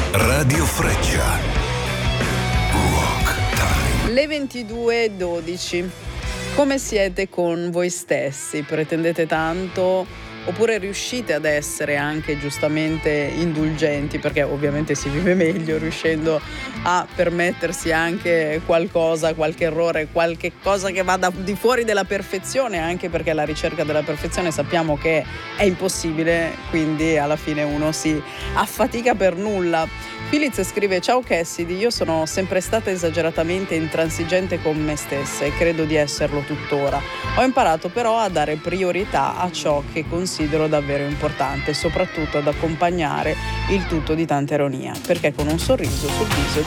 Radio Freccia. Rock Time. Le 22:12. Come siete con voi stessi? Pretendete tanto? Oppure riuscite ad essere anche giustamente indulgenti? Perché ovviamente si vive meglio riuscendo a permettersi anche qualcosa, qualche errore, qualche cosa che vada di fuori della perfezione, anche perché la ricerca della perfezione sappiamo che è impossibile, quindi alla fine uno si affatica per nulla. Filiz scrive: ciao Cassidy, io sono sempre stata esageratamente intransigente con me stessa e credo di esserlo tuttora. Ho imparato però a dare priorità a ciò che considero davvero importante e soprattutto ad accompagnare il tutto di tanta ironia, perché con un sorriso sul viso